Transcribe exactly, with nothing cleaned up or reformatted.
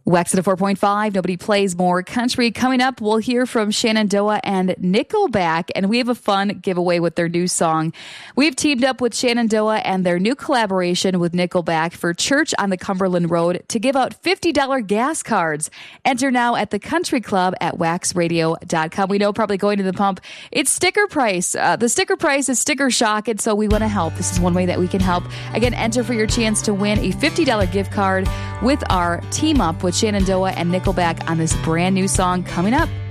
Wax at a four point five. Nobody plays more country. Coming up, we'll hear from Shenandoah and Nickelback, and we have a fun giveaway with their new song. We've teamed up with Shenandoah and their new collaboration with Nickelback for Church on the Cumberland Road to give out fifty dollars gas cards. Enter now at the Country Club at wax radio dot com. We know probably going to the pump, it's sticker price. Uh, the sticker price is sticker shock, and so we want to help. This is one way that we can help. Again, enter for your chance to win a fifty dollars gift card with our team up with Shenandoah and Nickelback on this brand new song coming up.